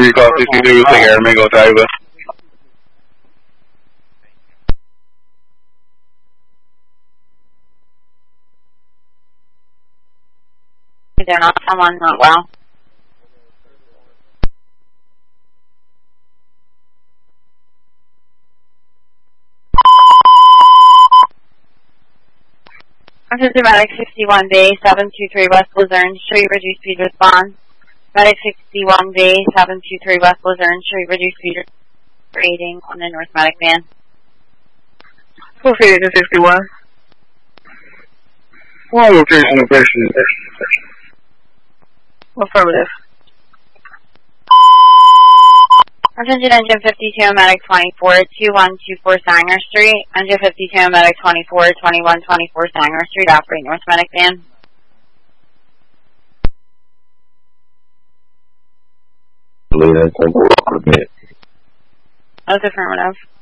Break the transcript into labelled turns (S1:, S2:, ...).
S1: Recall 62 is taking Aramingo Taiba.
S2: They're not, someone's not well. Emergency Medic 61B, 723 West Luzerne Street, reduce speed response. Medic 61B, 723 West Luzerne Street, reduce speed for aiding on the North Medic van.
S1: Full Agent 61. One location of person.
S2: Affirmative. Emergency Engine 52, Medic 24, 2124 Sanger Street. Engine 52, Medic 24, 2124 Sanger Street, operate North Medic van.
S3: Believe that's a permit.
S2: That's affirmative.